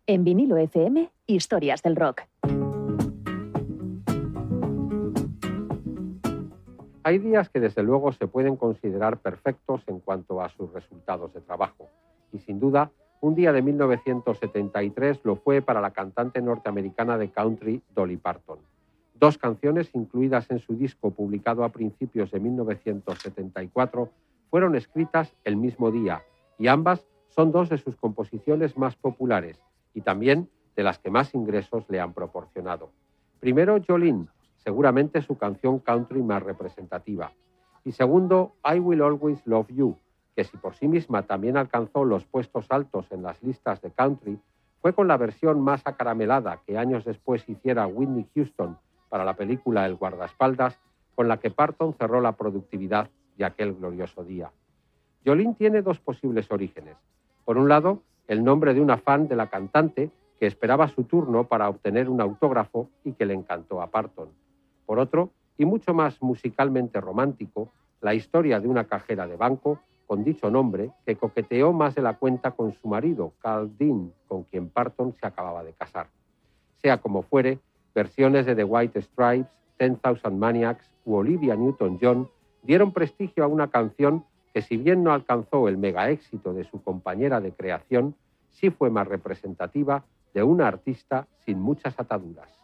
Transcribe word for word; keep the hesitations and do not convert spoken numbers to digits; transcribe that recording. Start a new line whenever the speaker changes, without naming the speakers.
En Vinilo F M, historias del rock.
Hay días que desde luego se pueden considerar perfectos en cuanto a sus resultados de trabajo. Y sin duda, un día de mil novecientos setenta y tres lo fue para la cantante norteamericana de country Dolly Parton. Dos canciones incluidas en su disco publicado a principios de mil novecientos setenta y cuatro fueron escritas el mismo día y ambas son dos de sus composiciones más populares y también de las que más ingresos le han proporcionado. Primero, Jolene, seguramente su canción country más representativa. Y segundo, I Will Always Love You, que si por sí misma también alcanzó los puestos altos en las listas de country, fue con la versión más acaramelada que años después hiciera Whitney Houston para la película El guardaespaldas, con la que Parton cerró la productividad de aquel glorioso día. Jolene tiene dos posibles orígenes. Por un lado, el nombre de una fan de la cantante que esperaba su turno para obtener un autógrafo y que le encantó a Parton. Por otro, y mucho más musicalmente romántico, la historia de una cajera de banco con dicho nombre que coqueteó más de la cuenta con su marido, Carl Dean, con quien Parton se acababa de casar. Sea como fuere, versiones de The White Stripes, Ten Thousand Maniacs u Olivia Newton-John dieron prestigio a una canción que, si bien no alcanzó el mega éxito de su compañera de creación, sí fue más representativa de una artista sin muchas ataduras.